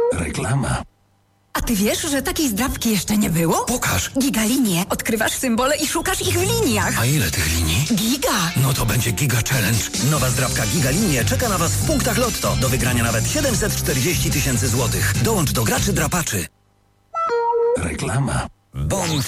Reklama. A ty wiesz, że takiej zdrabki jeszcze nie było? Pokaż. Gigalinie. Odkrywasz symbole i szukasz ich w liniach. A ile tych linii? Giga. No to będzie Giga Challenge. Nowa zdrabka Gigalinie czeka na Was w punktach Lotto. Do wygrania nawet 740 000 złotych. Dołącz do graczy drapaczy. Reklama. Bon